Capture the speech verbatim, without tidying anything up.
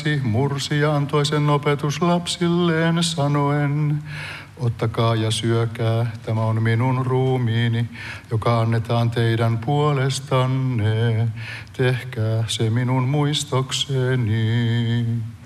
takaisin mursi ja antoi sen opetuslapsilleen sanoen, ottakaa ja syökää, tämä on minun ruumiini, joka annetaan teidän puolestanne. Tehkää se minun muistokseni.